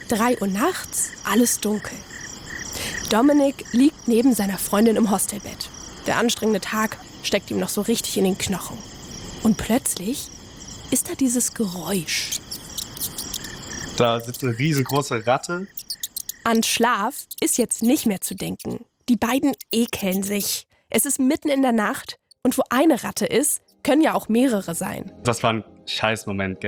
3 Uhr nachts, alles dunkel. Dominik liegt neben seiner Freundin im Hostelbett. Der anstrengende Tag steckt ihm noch so richtig in den Knochen. Und plötzlich ist da dieses Geräusch. Da sitzt eine riesengroße Ratte. An Schlaf ist jetzt nicht mehr zu denken. Die beiden ekeln sich. Es ist mitten in der Nacht und wo eine Ratte ist, können ja auch mehrere sein. Das war ein Scheißmoment, gell?